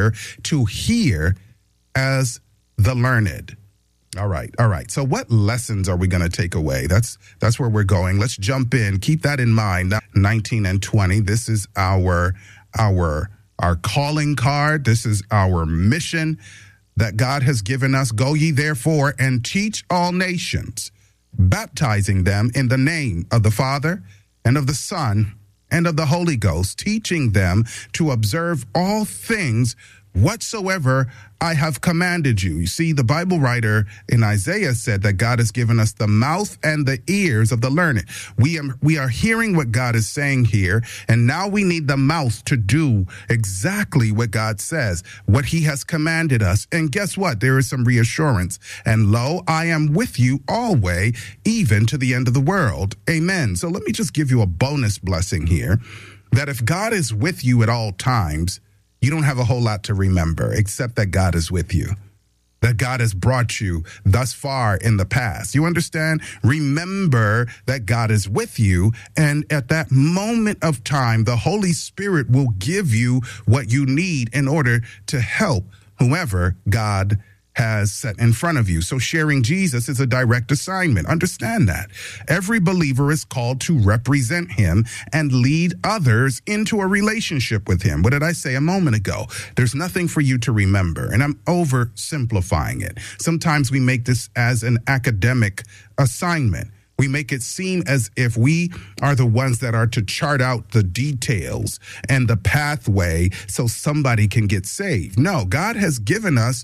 eager to hear as the learned. All right. So what lessons are we going to take away? That's where we're going. Let's jump in. Keep that in mind. 19 and 20. This is our calling card. This is our mission that God has given us. Go ye therefore and teach all nations, baptizing them in the name of the Father and of the Son and of the Holy Ghost, teaching them to observe all things whatsoever I have commanded you. You see, the Bible writer in Isaiah said that God has given us the mouth and the ears of the learned. We are hearing what God is saying here, and now we need the mouth to do exactly what God says, what he has commanded us. And guess what? There is some reassurance. And lo, I am with you always, even to the end of the world. Amen. So let me just give you a bonus blessing here, that if God is with you at all times, you don't have a whole lot to remember, except that God is with you, that God has brought you thus far in the past. You understand? Remember that God is with you, and at that moment of time, the Holy Spirit will give you what you need in order to help whoever God has set in front of you. So sharing Jesus is a direct assignment. Understand that. Every believer is called to represent him and lead others into a relationship with him. What did I say a moment ago? There's nothing for you to remember, and I'm oversimplifying it. Sometimes we make this as an academic assignment. We make it seem as if we are the ones that are to chart out the details and the pathway so somebody can get saved. No, God has given us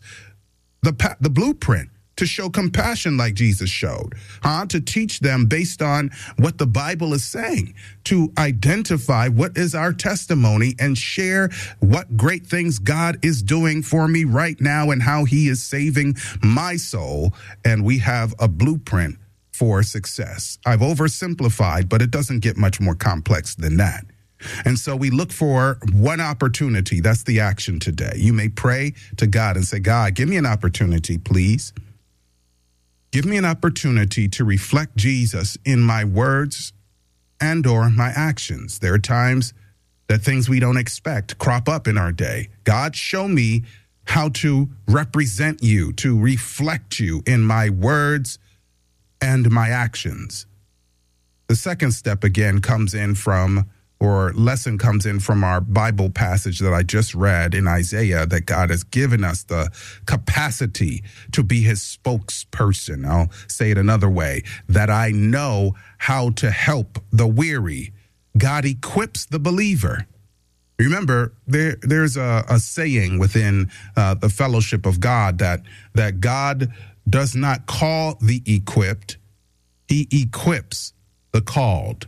the blueprint to show compassion like Jesus showed, to teach them based on what the Bible is saying, to identify what is our testimony and share what great things God is doing for me right now and how he is saving my soul. And we have a blueprint for success. I've oversimplified, but it doesn't get much more complex than that. And so we look for one opportunity. That's the action today. You may pray to God and say, God, give me an opportunity, please. Give me an opportunity to reflect Jesus in my words and or my actions. There are times that things we don't expect crop up in our day. God, show me how to represent you, to reflect you in my words and my actions. The second step again comes in from our Bible passage that I just read in Isaiah, that God has given us the capacity to be his spokesperson. I'll say it another way, that I know how to help the weary. God equips the believer. Remember, there's a saying within the fellowship of God that God does not call the equipped, he equips the called.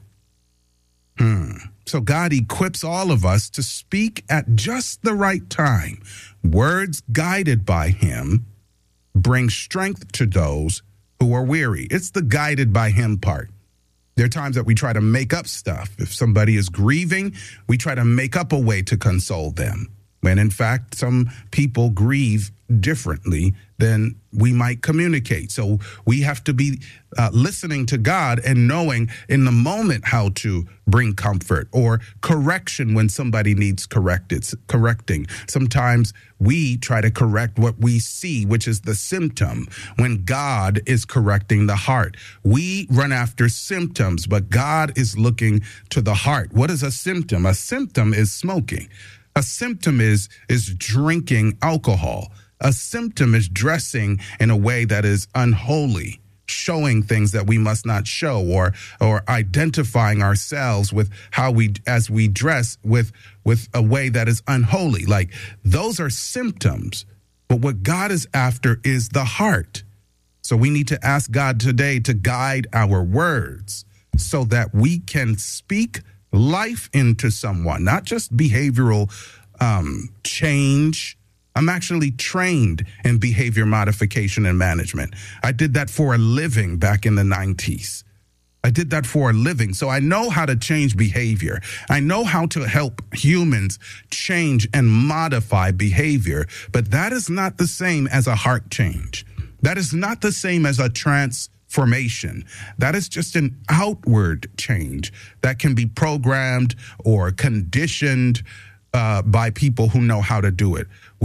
So God equips all of us to speak at just the right time. Words guided by him bring strength to those who are weary. It's the guided by him part. There are times that we try to make up stuff. If somebody is grieving, we try to make up a way to console them, when in fact some people grieve differently than we might communicate. So we have to be listening to God and knowing in the moment how to bring comfort or correction when somebody needs correcting. Sometimes we try to correct what we see, which is the symptom, when God is correcting the heart. We run after symptoms, but God is looking to the heart. What is a symptom? A symptom is smoking. A symptom is drinking alcohol. A symptom is dressing in a way that is unholy, showing things that we must not show, or identifying ourselves with as we dress with a way that is unholy. Like, those are symptoms. But what God is after is the heart. So we need to ask God today to guide our words so that we can speak life into someone, not just behavioral change. I'm actually trained in behavior modification and management. I did that for a living back in the 90s. I did that for a living. So I know how to change behavior. I know how to help humans change and modify behavior. But that is not the same as a heart change. That is not the same as a transformation. That is just an outward change that can be programmed or conditioned by people who know how to do it.